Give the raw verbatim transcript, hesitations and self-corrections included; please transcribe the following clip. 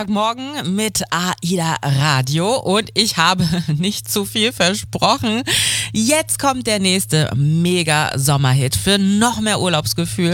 Sonntagmorgen mit AIDA Radio und ich habe nicht zu viel versprochen. Jetzt kommt der nächste Mega-Sommerhit für noch mehr Urlaubsgefühl.